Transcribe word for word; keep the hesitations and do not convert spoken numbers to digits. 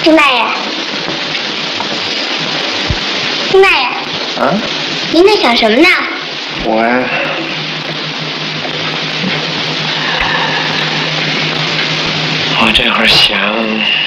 丁大爷，丁大爷， 啊？ 您在想什么呢？ 我呀，我这会儿想。